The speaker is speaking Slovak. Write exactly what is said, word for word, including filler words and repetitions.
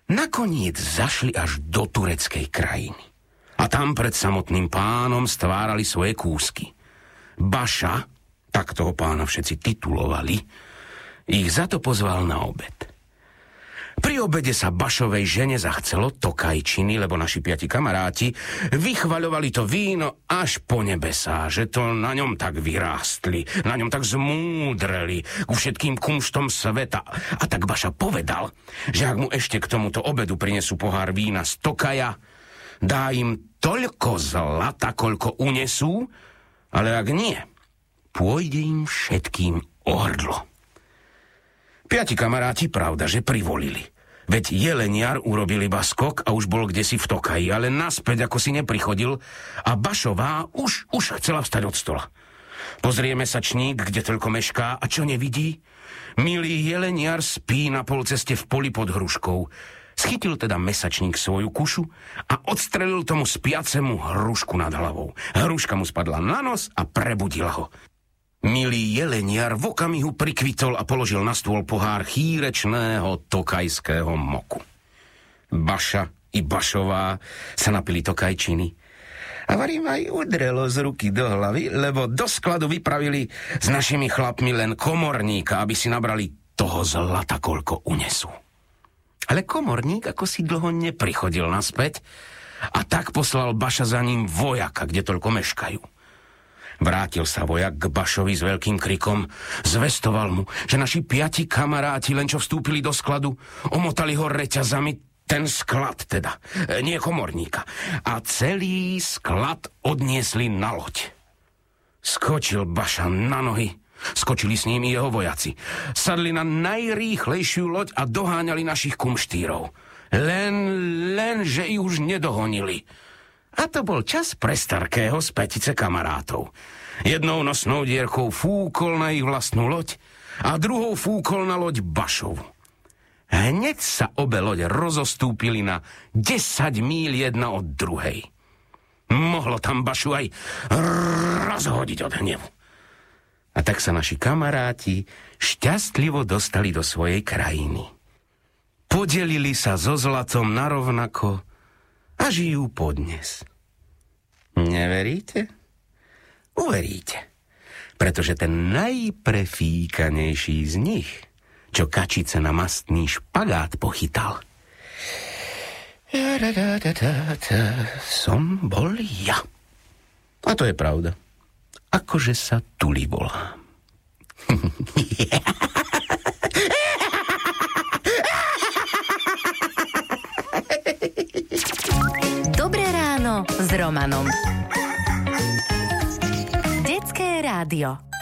Nakoniec zašli až do tureckej krajiny. A tam pred samotným pánom stvárali svoje kúsky. Baša, tak toho pána všetci titulovali, ich za to pozval na obed. Pri obede sa Bašovej žene zachcelo tokajčiny, lebo naši piati kamaráti vychvaľovali to víno až po nebesá, že to na ňom tak vyrástli, na ňom tak zmúdreli ku všetkým kumštom sveta. A tak Baša povedal, že ak mu ešte k tomuto obedu prinesú pohár vína z Tokaja, dá im toľko zlata, koľko unesú, ale ak nie, pôjde im všetkým o hrdlo. Piati kamaráti, pravda, že privolili. Veď jeleniar urobil iba skok a už bol kdesi v Tokaji, ale naspäť ako si neprichodil a Bašová už, už chcela vstať od stola. Pozrie mesačník, kde toľko mešká a čo nevidí? Milý jeleniar spí na polceste v poli pod hruškou. Schytil teda mesačník svoju kušu a odstrelil tomu spiacemu hrušku nad hlavou. Hruška mu spadla na nos a prebudila ho. Milý jeleniar v okamihu prikvitol a položil na stôl pohár chýrečného tokajského moku. Baša i Bašová sa napili tokajčiny a varím aj udrelo z ruky do hlavy, lebo do skladu vypravili s našimi chlapmi len komorníka, aby si nabrali toho zlata, koľko unesú. Ale komorník ako si dlho neprichodil naspäť a tak poslal Baša za ním vojaka, kde toľko meškajú. Vrátil sa vojak k Bašovi s veľkým krikom, zvestoval mu, že naši piati kamaráti, len čo vstúpili do skladu, omotali ho reťazami, ten sklad teda, nie komorníka, a celý sklad odniesli na loď. Skočil Baša na nohy, skočili s ním i jeho vojaci. Sadli na najrýchlejšiu loď a doháňali našich kumštírov. Len, len, že ich už nedohonili. A to bol čas pre Starkého z pätice kamarátov. Jednou nosnou dierkou fúkol na ich vlastnú loď a druhou fúkol na loď Bašovu. Hneď sa obe loď rozostúpili na desať míľ jedna od druhej. Mohlo tam Bašu aj rozhodiť od hnevu. A tak sa naši kamaráti šťastlivo dostali do svojej krajiny. Podelili sa so zlatom narovnako a žijú podnes. Neveríte? Uveríte. Pretože ten najprefíkanejší z nich, čo kačice na mastný špagát pochytal, som bol ja. A to je pravda. Akože sa Tuli volám. Dobré ráno s Romanom. Detské rádio.